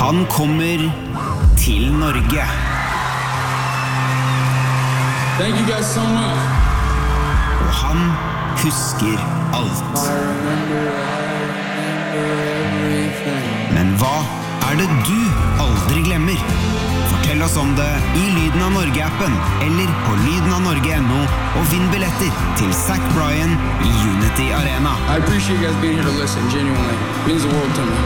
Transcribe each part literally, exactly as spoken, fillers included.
Han kommer til Norge. Thank you guys so much. Og han husker alt. Men hva er det du aldri glemmer? Fortell oss om det i Lyden av Norge-appen, eller på lyden av norge punktum no, og vinn billetter til Zach Bryan i Unity Arena. I appreciate you guys being here to listen, genuinely. It means the world to me.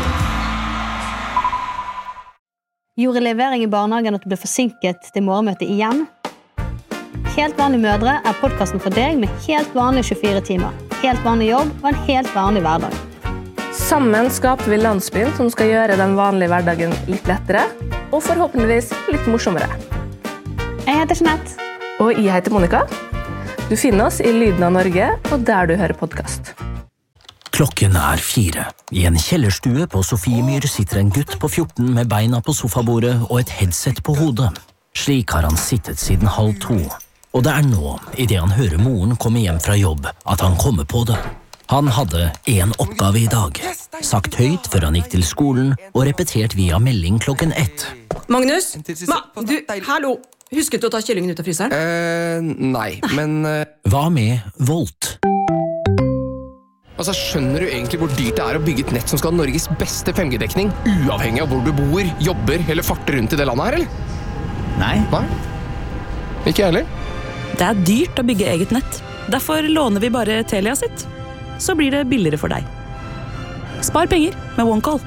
Gjorde levering i barnehagen at du ble forsinket til morgenmøtet igjen? Helt vanlige mødre er podcasten for deg med helt vanlige tjuefire timer, helt vanlig jobb og en helt vanlig hverdag. Sammen skaper vi landsbyen som skal gjøre den vanlige hverdagen litt lettere, og forhåpentligvis litt morsommere. Jeg heter Jeanette. Og jeg heter Monica. Du finner oss i Lyden av Norge, og der du hører podcast. Klokken er fire. I en kjellerstue på Sofiemyr sitter en gutt på fjorten med beina på sofabordet og et headset på hodet. Slik har han sittet siden halv to. Og det er nå, i det han hører moren komme hjem fra jobb, at han kommer på det. Han hadde en oppgave i dag, sagt høyt før han gikk til skolen, og repetert via melding klokken ett. Magnus, Ma, du, hallo, husket du å ta kyllingen ut av fryseren? Eh, nei, men... Uh... Hva med Volt? Altså, skjønner du egentlig hvor dyrt det er å bygge et nett som skal ha Norges beste fem G-dekning, uavhengig av hvor du bor, jobber eller farter rundt i det landet her, eller? Nei. Nei? Ikke jeg heller. Det er dyrt å bygge eget nett. Derfor låner vi bare Telia sitt. Så blir det billigere for deg. Spar penger med OneCall.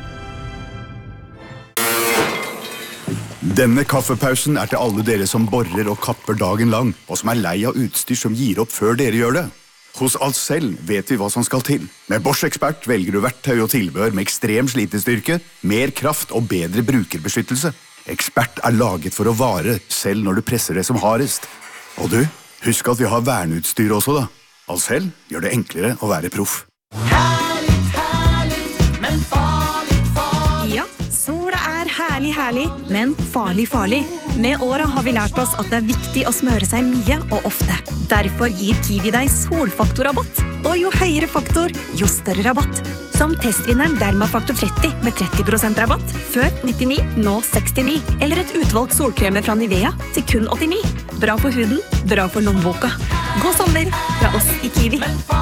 Denne kaffepausen er til alle dere som borrer og kapper dagen lang, og som er lei av utstyr som gir opp før dere gjør det. Hos Ahlsell vet vi hva som skal til. Med Bosch Expert velger du verktøy og tilbehør med ekstrem slitestyrke, mer kraft og bedre brukerbeskyttelse. Expert er laget for å vare, selv når du presser det som hardest. Og du, husk at vi har verneutstyr også da. Ahlsell gjør det enklere å være proff. Herlig, herlig, men farlig, farlig. Ja, sola er herlig, herlig, men farlig, farlig. Med året har vi lært oss at det er viktig å smøre seg mye og ofte. Derfor gir Kiwi deg solfaktorrabatt. Og jo høyere faktor, jo større rabatt. Som testvinneren Dermafaktor tretti med tretti prosent rabatt. Før nittini, nå sekstini. Eller et utvalgt solkremer fra Nivea til kun åttini. Bra for huden, bra for lommeboka. God sommer fra oss i Kiwi.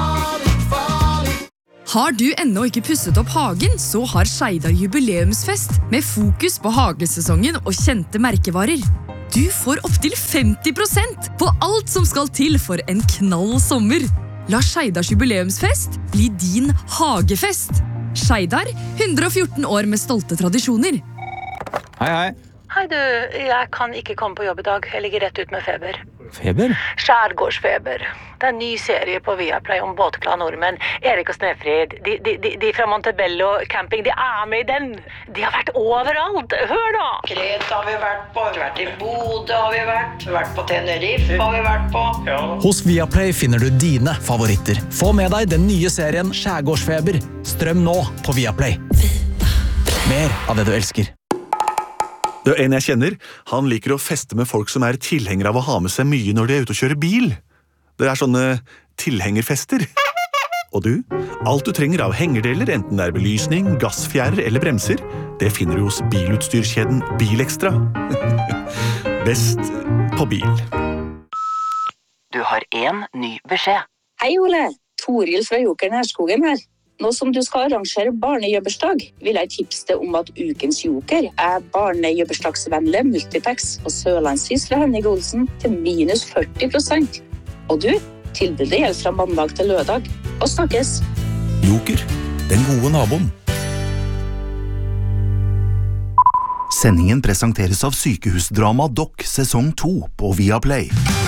Har du ennå ikke pusset opp hagen, så har Skeidar jubileumsfest med fokus på hagesesongen og kjente merkevarer. Du får opp til femti prosent på alt som skal til for en knall sommer. La Skeidars jubileumsfest bli din hagefest. Skeidar, hundre og fjorten år med stolte tradisjoner. Hei, hei. Hei du, jeg kan ikke komme på jobb i dag. Jeg ligger rett ut med feber. Feber? Skjærgårdsfeber. Det er en ny serie på Viaplay om båtkla nordmenn. Erik og Snefrid, de, de, de, de fra Montebello camping, de er med i den. De har vært overalt. Hør da! Kreta har vi vært på, vi har vært i Bodø har vi vært, vi har vært på Tenerife har vi vært på. Ja. Hos Viaplay finner du dine favoritter. Få med deg den nye serien Skjærgårdsfeber. Strøm nå på Viaplay. Mer av det du elsker. Det er en jeg kjenner. Han liker å feste med folk som er tilhengere av å ha med seg mye når de er ute og kjører bil. Det er sånne tilhengerfester. Og du? Alt du trenger av hengerdeler, enten det er belysning, gassfjærer eller bremser, det finner du hos bilutstyrskjeden Bilekstra. Best på bil. Du har en ny beskjed. Hei Ole, Toril fra Joker Nærskogen her. Nå som du skal arrangere barnejøbbersdag, vil jeg tipse deg om at ukens Joker er barnejøbbersdagsvennlig multipacks og sørlandssys fra Henning Olsen til minus førti prosent. Og du, tilbudet gjelder fra mandag til lørdag. Og snakkes! Joker, den gode naboen. Sendingen presenteres av Sykehusdrama Doc sesong to på Viaplay.